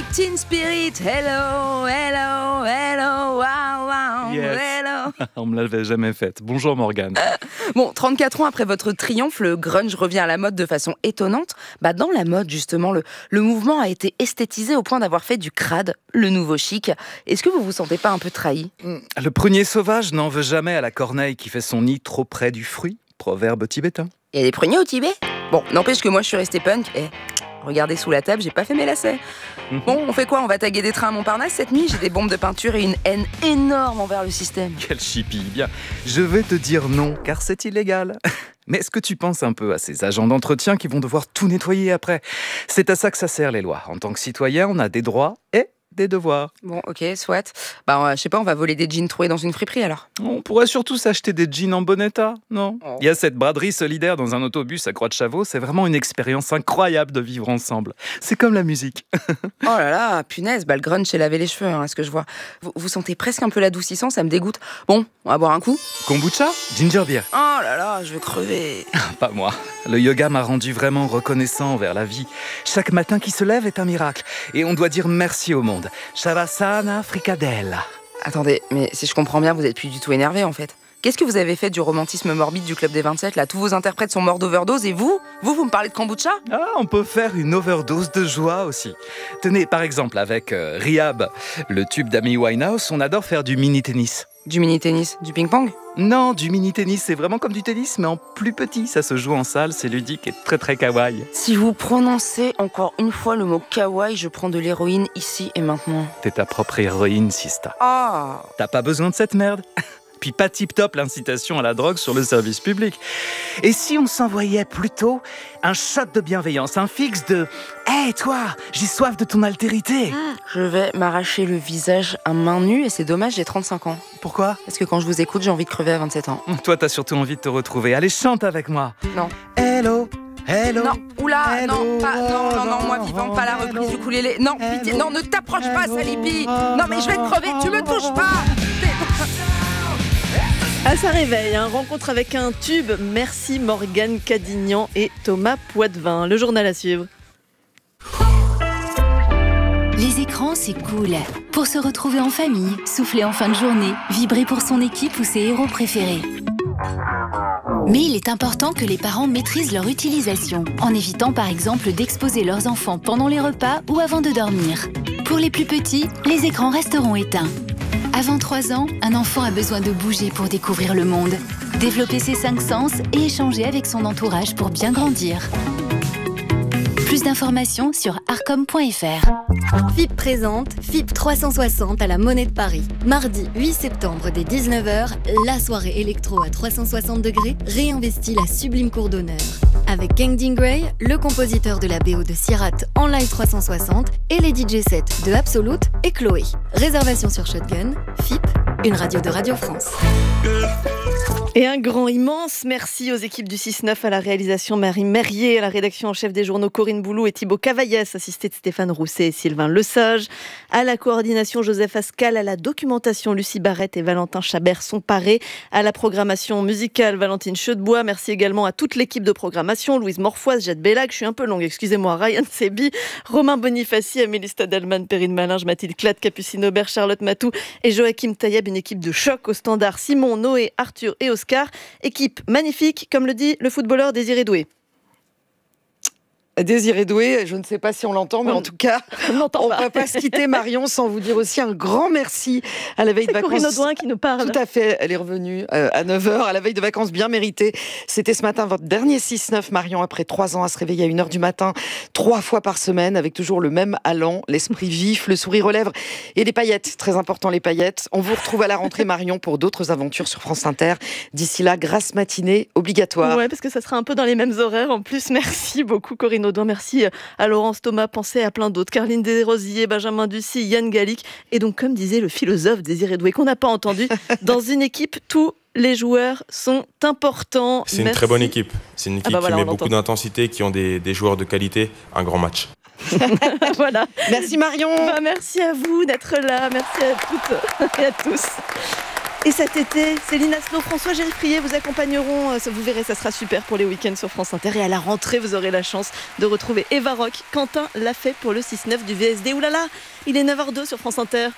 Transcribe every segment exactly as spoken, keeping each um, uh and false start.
Teen Spirit, hello, hello, hello, wow, wow, Yes. hello. On me l'avait jamais faite. Bonjour Morgane. Bon, trente-quatre ans après votre triomphe, le grunge revient à la mode de façon étonnante. Bah, dans la mode, justement, le, le mouvement a été esthétisé au point d'avoir fait du crade, le nouveau chic. Est-ce que vous vous sentez pas un peu trahi ? Le prunier sauvage n'en veut jamais à la corneille qui fait son nid trop près du fruit. Proverbe tibétain. Il y a des pruniers au Tibet ? Bon, n'empêche que moi je suis restée punk et... Regardez sous la table, j'ai pas fait mes lacets. Bon, on fait quoi ? On va taguer des trains à Montparnasse cette nuit ? J'ai des bombes de peinture et une haine énorme envers le système. Quel chippie. Bien, je vais te dire non, car c'est illégal. Mais est-ce que tu penses un peu à ces agents d'entretien qui vont devoir tout nettoyer après ? C'est à ça que ça sert les lois. En tant que citoyen, on a des droits et des devoirs. Bon, ok, soit. Bah, euh, je sais pas, on va voler des jeans troués dans une friperie alors. On pourrait surtout s'acheter des jeans en bon état, non ? Oh. Il y a cette braderie solidaire dans un autobus à Croix-de-Chavaux. C'est vraiment une expérience incroyable de vivre ensemble. C'est comme la musique. Oh là là, punaise, bah le grunge c'est laver les cheveux, hein, à ce que je vois. Vous, vous sentez presque un peu l'adoucissant, ça me dégoûte. Bon, on va boire un coup. Kombucha ? Ginger beer ? Oh là là, je vais crever. Pas moi. Le yoga m'a rendu vraiment reconnaissant envers la vie. Chaque matin qui se lève est un miracle. Et on doit dire merci au monde. Shavasana fricadelle. Attendez, mais si je comprends bien, vous êtes plus du tout énervé en fait. Qu'est-ce que vous avez fait du romantisme morbide du Club des vingt-sept là ? Tous vos interprètes sont morts d'overdose et vous Vous, vous me parlez de kombucha ? Ah, on peut faire une overdose de joie aussi. Tenez, par exemple, avec euh, Rehab, le tube d'Amy Winehouse, on adore faire du mini-tennis. Du mini-tennis, du ping-pong ? Non, du mini-tennis, c'est vraiment comme du tennis, mais en plus petit. Ça se joue en salle, c'est ludique et très très kawaii. Si vous prononcez encore une fois le mot kawaii, je prends de l'héroïne ici et maintenant. T'es ta propre héroïne, Sista. Ah ! T'as pas besoin de cette merde. Puis pas tip-top l'incitation à la drogue sur le service public. Et si on s'envoyait plutôt un shot de bienveillance, un fixe de « Hé, hey, toi, j'ai soif de ton altérité !» Je vais m'arracher le visage à main nue et c'est dommage, j'ai trente-cinq ans. Pourquoi ? Parce que quand je vous écoute, j'ai envie de crever à vingt-sept ans. Toi, t'as surtout envie de te retrouver. Allez, chante avec moi. Non. Hello, hello. Non, oula, hello, non, pas, non, non, non, moi oh, vivant, pas la reprise hello, du ukulélé. Non, pitié, hello, non, ne t'approche pas, hello, Salipi. Non, mais je vais te crever, tu me touches pas. À sa réveil, hein, rencontre avec un tube. Merci Morgane Cadignan et Thomas Poitvin. Le journal à suivre. Les écrans, c'est cool. Pour se retrouver en famille, souffler en fin de journée, vibrer pour son équipe ou ses héros préférés. Mais il est important que les parents maîtrisent leur utilisation, en évitant par exemple d'exposer leurs enfants pendant les repas ou avant de dormir. Pour les plus petits, les écrans resteront éteints. Avant trois ans, un enfant a besoin de bouger pour découvrir le monde, développer ses cinq sens et échanger avec son entourage pour bien grandir. Plus d'informations sur arcom point f r. F I P présente F I P trois cent soixante à la Monnaie de Paris. Mardi huit septembre dès dix-neuf heures, la soirée électro à trois cent soixante degrés réinvestit la sublime cour d'honneur. Avec Kangding Gray, le compositeur de la B O de Sirat en live trois cent soixante et les D J sets de Absolute et Chloé. Réservation sur Shotgun, F I P, une radio de Radio France. Et un grand immense merci aux équipes du six neuf, à la réalisation Marie Merrier, à la rédaction en chef des journaux Corinne Boulou et Thibaut Cavaillès, assisté de Stéphane Rousset et Sylvain Lesage, à la coordination Joseph Ascal, à la documentation Lucie Barrette et Valentin Chabert sont parés, à la programmation musicale Valentine Cheudebois. Merci également à toute l'équipe de programmation, Louise Morfoise, Jade Bellac, je suis un peu longue, excusez-moi, Ryan Sebi, Romain Bonifaci, Amélie Stadelman, Perrine Malinge, Mathilde Clatte, Capucine Aubert, Charlotte Matou et Joachim Taïeb, une équipe de choc au standard, Simon, Noé, Arthur et Oscar. Équipe magnifique, comme le dit le footballeur Désiré Doué. Désiré Doué, je ne sais pas si on l'entend, mais on, en tout cas, on ne va pas se quitter, Marion, sans vous dire aussi un grand merci à la veille C'est de vacances. Corinne Audouin qui nous parle. Tout à fait, elle est revenue euh, à neuf heures, à la veille de vacances bien méritées. C'était ce matin votre dernier six neuf, Marion, après trois ans à se réveiller à une heure du matin, trois fois par semaine, avec toujours le même allant, l'esprit vif, le sourire aux lèvres et les paillettes, très important les paillettes. On vous retrouve à la rentrée, Marion, pour d'autres aventures sur France Inter. D'ici là, grasse matinée obligatoire. Ouais, parce que ça sera un peu dans les mêmes horaires. En plus, merci beaucoup Corinne Audouin, merci à Laurence Thomas, pensez à plein d'autres, Caroline Desrosiers, Benjamin Ducy, Yann Gallic, et donc comme disait le philosophe Désiré Doué, qu'on n'a pas entendu, dans une équipe, tous les joueurs sont importants. C'est Merci. une très bonne équipe, c'est une équipe ah bah voilà, qui met beaucoup l'entend. d'intensité, qui ont des, des joueurs de qualité, un grand match. Voilà. Merci Marion. Bah, merci à vous d'être là, merci à toutes et à tous. Et cet été, Céline Aslo, François-Géry Prié vous accompagneront. Vous verrez, ça sera super pour les week-ends sur France Inter. Et à la rentrée, vous aurez la chance de retrouver Eva Rock. Quentin l'a fait pour le six neuf du V S D. Ouh là là, il est neuf heures deux sur France Inter.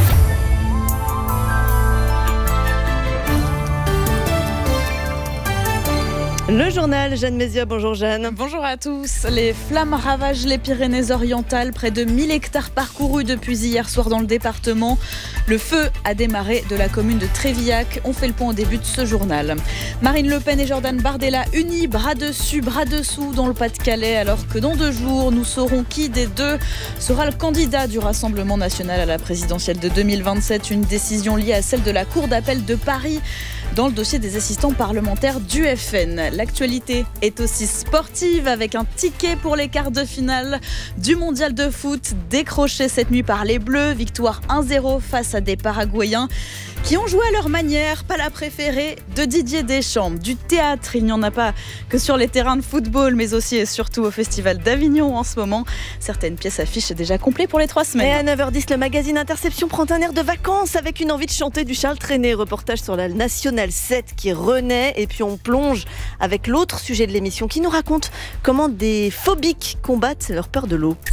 Le journal, Jeanne Mézia, bonjour Jeanne. Bonjour à tous. Les flammes ravagent les Pyrénées-Orientales. Près de mille hectares parcourus depuis hier soir dans le département. Le feu a démarré de la commune de Trévillac. On fait le point au début de ce journal. Marine Le Pen et Jordan Bardella unis, bras dessus, bras dessous dans le Pas-de-Calais. Alors que dans deux jours, nous saurons qui des deux sera le candidat du Rassemblement national à la présidentielle de deux mille vingt-sept. Une décision liée à celle de la Cour d'appel de Paris dans le dossier des assistants parlementaires du F N. L'actualité est aussi sportive avec un ticket pour les quarts de finale du mondial de foot décroché cette nuit par les Bleus. Victoire un zéro face à des Paraguayens qui ont joué à leur manière, pas la préférée de Didier Deschamps. Du théâtre, il n'y en a pas que sur les terrains de football, mais aussi et surtout au Festival d'Avignon en ce moment. Certaines pièces affichent déjà complet pour les trois semaines. Et à neuf heures dix, le magazine Interception prend un air de vacances avec une envie de chanter du Charles Trenet. Reportage sur la Nationale sept qui renaît. Et puis on plonge avec l'autre sujet de l'émission qui nous raconte comment des phobiques combattent leur peur de l'eau.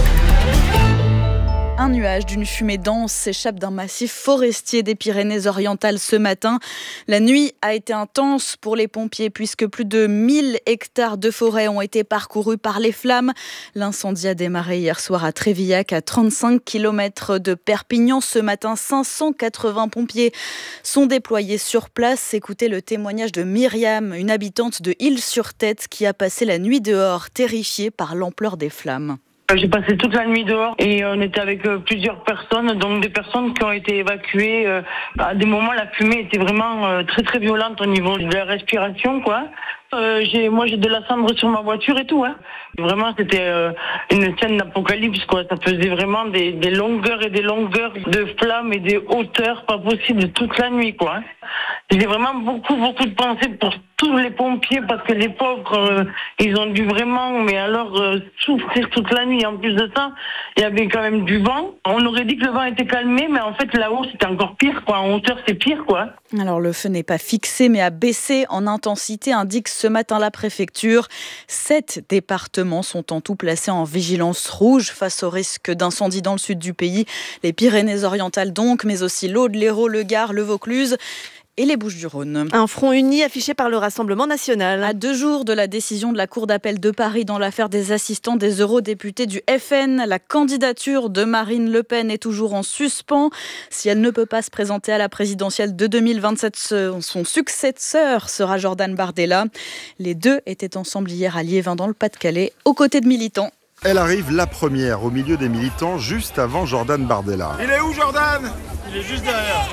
Un nuage d'une fumée dense s'échappe d'un massif forestier des Pyrénées-Orientales ce matin. La nuit a été intense pour les pompiers puisque plus de mille hectares de forêt ont été parcourus par les flammes. L'incendie a démarré hier soir à Trévillac, à trente-cinq kilomètres de Perpignan. Ce matin, cinq cent quatre-vingts pompiers sont déployés sur place. Écoutez le témoignage de Myriam, une habitante de Île-sur-Tête qui a passé la nuit dehors, terrifiée par l'ampleur des flammes. J'ai passé toute la nuit dehors et on était avec plusieurs personnes, donc des personnes qui ont été évacuées. À des moments, la fumée était vraiment très très violente au niveau de la respiration, quoi. Euh, j'ai, moi, j'ai de la cendre sur ma voiture et tout, hein. Vraiment, c'était euh, une scène d'apocalypse, quoi. Ça faisait vraiment des, des longueurs et des longueurs de flammes et des hauteurs pas possibles toute la nuit, quoi. Hein. J'ai vraiment beaucoup, beaucoup de pensées pour tous les pompiers parce que les pauvres, euh, ils ont dû vraiment, mais alors, euh, souffrir toute la nuit. En plus de ça, il y avait quand même du vent. On aurait dit que le vent était calmé, mais en fait, là-haut, c'était encore pire, quoi. En hauteur, c'est pire, quoi. Alors, le feu n'est pas fixé, mais a baissé en intensité, indique ce matin la préfecture. Sept départements sont en tout placés en vigilance rouge face au risque d'incendie dans le sud du pays. Les Pyrénées-Orientales donc, mais aussi l'Aude, l'Hérault, le Gard, le Vaucluse et les Bouches-du-Rhône. Un front uni affiché par le Rassemblement national. À deux jours de la décision de la Cour d'appel de Paris dans l'affaire des assistants des eurodéputés du F N, la candidature de Marine Le Pen est toujours en suspens. Si elle ne peut pas se présenter à la présidentielle de deux mille vingt-sept, son successeur sera Jordan Bardella. Les deux étaient ensemble hier à Liévin dans le Pas-de-Calais, aux côtés de militants. Elle arrive la première au milieu des militants, juste avant Jordan Bardella. Il est où Jordan? Il est juste derrière.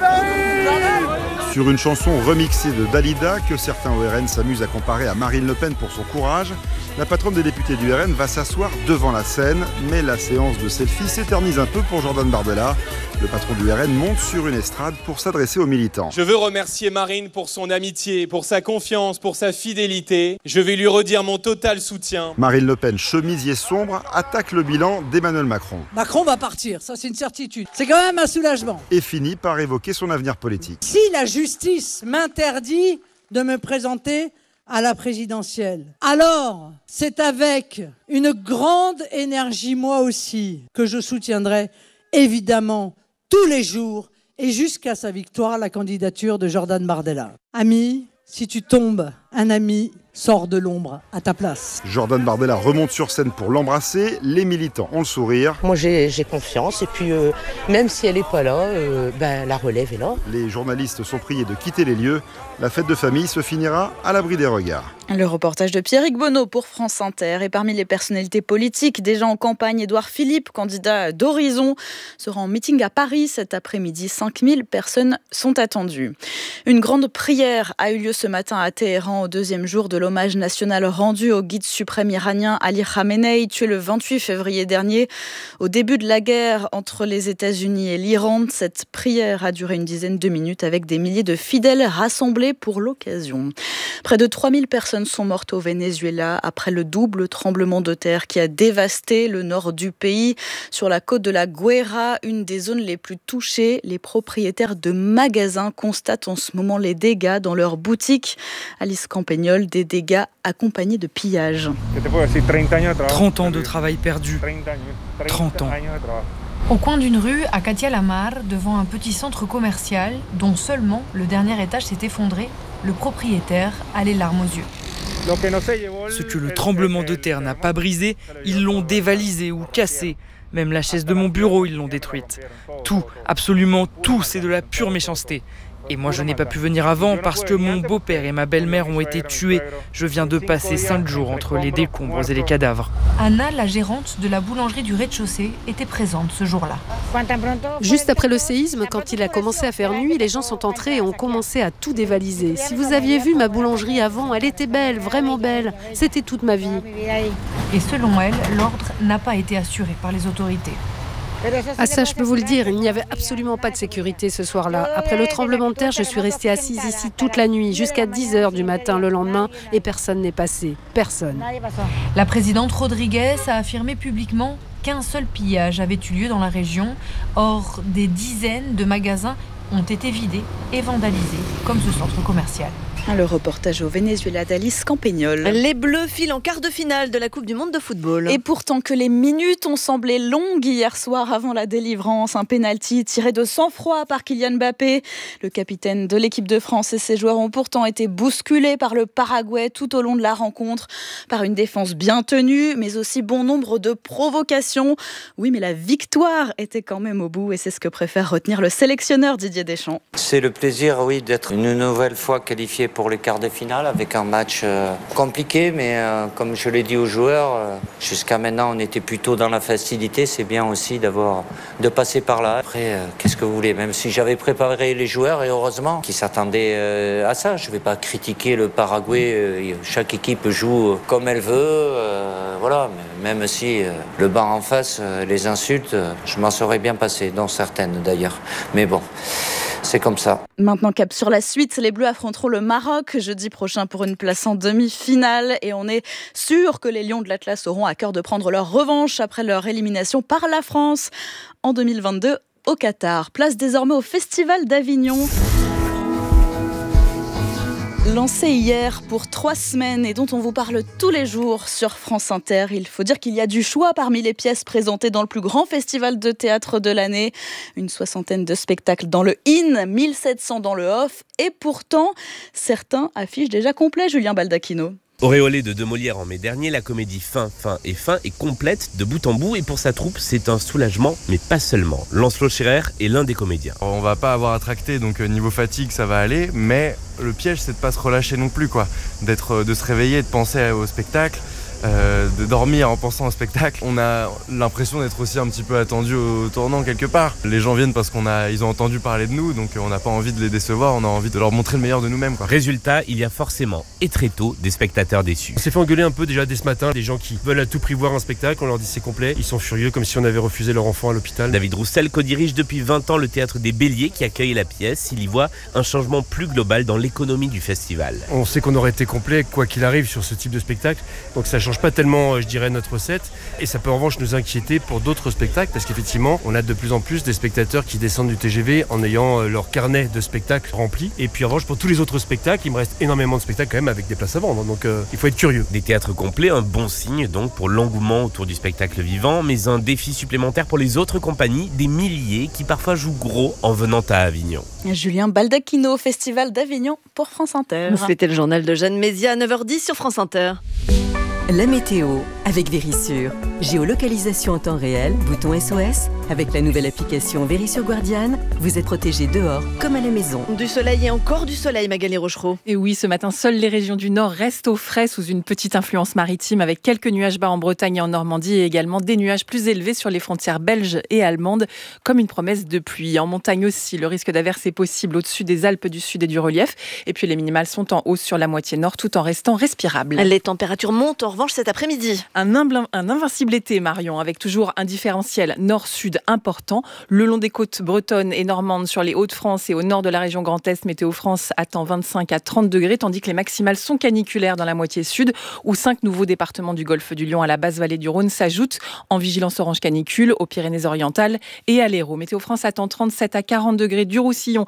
Sur une chanson remixée de Dalida, que certains O R N s'amusent à comparer à Marine Le Pen pour son courage, la patronne des députés du R N va s'asseoir devant la scène, mais la séance de selfie s'éternise un peu pour Jordan Bardella. Le patron du R N monte sur une estrade pour s'adresser aux militants. Je veux remercier Marine pour son amitié, pour sa confiance, pour sa fidélité. Je vais lui redire mon total soutien. Marine Le Pen, chemisier sombre, attaque le bilan d'Emmanuel Macron. Macron va partir, ça c'est une certitude. C'est quand même un soulagement. Et finit par évoquer son avenir politique. Si la justice m'interdit de me présenter à la présidentielle, alors c'est avec une grande énergie, moi aussi, que je soutiendrai évidemment tous les jours et jusqu'à sa victoire la candidature de Jordan Bardella. Ami, si tu tombes, un ami sort de l'ombre à ta place. Jordan Bardella remonte sur scène pour l'embrasser. Les militants ont le sourire. Moi j'ai, j'ai confiance et puis euh, même si elle n'est pas là, euh, ben, la relève est là. Les journalistes sont priés de quitter les lieux. La fête de famille se finira à l'abri des regards. Le reportage de Pierrick Bonneau pour France Inter. Et parmi les personnalités politiques déjà en campagne, Édouard Philippe, candidat d'Horizon, sera en meeting à Paris cet après-midi. cinq mille personnes sont attendues. Une grande prière a eu lieu ce matin à Téhéran au deuxième jour de l'hommage national rendu au guide suprême iranien Ali Khamenei, tué le vingt-huit février dernier, au début de la guerre entre les États-Unis et l'Iran. Cette prière a duré une dizaine de minutes avec des milliers de fidèles rassemblés pour l'occasion. Près de trois mille personnes sont mortes au Venezuela après le double tremblement de terre qui a dévasté le nord du pays. Sur la côte de la Guaira, une des zones les plus touchées, les propriétaires de magasins constatent en ce moment les dégâts dans leurs boutiques. Alice Campagnol, des dégâts accompagnés de pillages. trente ans de travail perdu. trente ans. Au coin d'une rue, à Katia Lamar, devant un petit centre commercial dont seulement le dernier étage s'est effondré, le propriétaire a les larmes aux yeux. Ce que le tremblement de terre n'a pas brisé, ils l'ont dévalisé ou cassé. Même la chaise de mon bureau, ils l'ont détruite. Tout, absolument tout, c'est de la pure méchanceté. Et moi, je n'ai pas pu venir avant parce que mon beau-père et ma belle-mère ont été tués. Je viens de passer cinq jours entre les décombres et les cadavres. Anna, la gérante de la boulangerie du rez-de-chaussée, était présente ce jour-là. Juste après le séisme, quand il a commencé à faire nuit, les gens sont entrés et ont commencé à tout dévaliser. Si vous aviez vu ma boulangerie avant, elle était belle, vraiment belle. C'était toute ma vie. Et selon elle, l'ordre n'a pas été assuré par les autorités. Ah ça, je peux vous le dire, il n'y avait absolument pas de sécurité ce soir-là. Après le tremblement de terre, je suis restée assise ici toute la nuit, jusqu'à dix heures du matin le lendemain, et personne n'est passé. Personne. La présidente Rodriguez a affirmé publiquement qu'un seul pillage avait eu lieu dans la région. Or, des dizaines de magasins ont été vidés et vandalisés, comme ce centre commercial. Le reportage au Venezuela d'Alice Campagnol. Les Bleus filent en quart de finale de la Coupe du Monde de football. Et pourtant que les minutes ont semblé longues hier soir avant la délivrance, un pénalty tiré de sang-froid par Kylian Mbappé. Le capitaine de l'équipe de France et ses joueurs ont pourtant été bousculés par le Paraguay tout au long de la rencontre, par une défense bien tenue, mais aussi bon nombre de provocations. Oui, mais la victoire était quand même au bout et c'est ce que préfère retenir le sélectionneur Didier Deschamps. C'est le plaisir, oui, d'être une nouvelle fois qualifié pour les quarts de finale avec un match euh, compliqué, mais euh, comme je l'ai dit aux joueurs, euh, jusqu'à maintenant on était plutôt dans la facilité. C'est bien aussi d'avoir de passer par là. Après, euh, qu'est-ce que vous voulez, même si j'avais préparé les joueurs et heureusement qu'ils s'attendaient euh, à ça. Je ne vais pas critiquer le Paraguay. Euh, chaque équipe joue comme elle veut. Euh, voilà, mais même si euh, le banc en face, euh, les insultes, euh, je m'en serais bien passé, dont certaines d'ailleurs. Mais bon. C'est comme ça. Maintenant, cap sur la suite, les Bleus affronteront le Maroc jeudi prochain pour une place en demi-finale. Et on est sûr que les Lions de l'Atlas auront à cœur de prendre leur revanche après leur élimination par la France en deux mille vingt-deux au Qatar. Place désormais au Festival d'Avignon. Lancé hier pour trois semaines et dont on vous parle tous les jours sur France Inter. Il faut dire qu'il y a du choix parmi les pièces présentées dans le plus grand festival de théâtre de l'année. Une soixantaine de spectacles dans le in, mille sept cents dans le off. Et pourtant, certains affichent déjà complet, Julien Baldacchino. Auréolée de deux Molières en mai dernier, la comédie Fin, Fin et Fin est complète de bout en bout et pour sa troupe, c'est un soulagement, mais pas seulement. Lancelot Scherer est l'un des comédiens. On va pas avoir à tracter, donc niveau fatigue, ça va aller, mais le piège, c'est de pas se relâcher non plus, quoi. D'être, de se réveiller, de penser au spectacle. Euh, de dormir en pensant au spectacle. On a l'impression d'être aussi un petit peu attendu au tournant quelque part. Les gens viennent parce qu'on a, ils ont entendu parler de nous, donc on n'a pas envie de les décevoir, on a envie de leur montrer le meilleur de nous-mêmes, quoi. Résultat, il y a forcément, et très tôt, des spectateurs déçus. On s'est fait engueuler un peu déjà dès ce matin, des gens qui veulent à tout prix voir un spectacle, on leur dit c'est complet, ils sont furieux comme si on avait refusé leur enfant à l'hôpital. David Roussel co-dirige depuis vingt ans le théâtre des Béliers qui accueille la pièce. Il y voit un changement plus global dans l'économie du festival. On sait qu'on aurait été complet quoi qu'il arrive sur ce type de spectacle, donc ça change pas tellement, je dirais, notre recette, et ça peut en revanche nous inquiéter pour d'autres spectacles parce qu'effectivement on a de plus en plus des spectateurs qui descendent du T G V en ayant leur carnet de spectacles rempli, et puis en revanche pour tous les autres spectacles il me reste énormément de spectacles quand même avec des places à vendre, donc euh, il faut être curieux. Des théâtres complets, un bon signe donc pour l'engouement autour du spectacle vivant, mais un défi supplémentaire pour les autres compagnies, des milliers qui parfois jouent gros en venant à Avignon. Julien Baldacchino, Festival d'Avignon pour France Inter. C'était le journal de Jeanne Mézia à neuf heures dix sur France Inter. La météo avec Vérissure. Géolocalisation en temps réel, bouton S O S, Avec la nouvelle application Verisure Guardian, vous êtes protégé dehors comme à la maison. Du soleil et encore du soleil, Magali Rochereau. Et oui, ce matin, seules les régions du Nord restent au frais sous une petite influence maritime avec quelques nuages bas en Bretagne et en Normandie et également des nuages plus élevés sur les frontières belges et allemandes, comme une promesse de pluie. En montagne aussi, le risque d'averse est possible au-dessus des Alpes du Sud et du relief. Et puis les minimales sont en hausse sur la moitié nord tout en restant respirables. Les températures montent en revanche cet après-midi. Un, humble, un invincible été, Marion, avec toujours un différentiel nord-sud important. Le long des côtes bretonnes et normandes sur les Hauts-de-France et au nord de la région Grand Est, Météo France attend vingt-cinq à trente degrés, tandis que les maximales sont caniculaires dans la moitié sud, où cinq nouveaux départements du golfe du Lion à la basse vallée du Rhône s'ajoutent en vigilance orange canicule aux Pyrénées-Orientales et à l'Hérault. Météo France attend trente-sept à quarante degrés du Roussillon